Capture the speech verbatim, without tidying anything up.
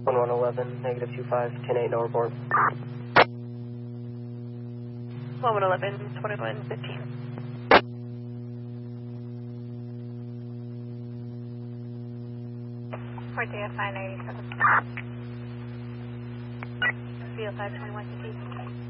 one one eleven, negative two five, ten eight, no report. one one eleven, twenty-one fifteen. Port D F five ninety-seven. Field five twenty-one fifteen.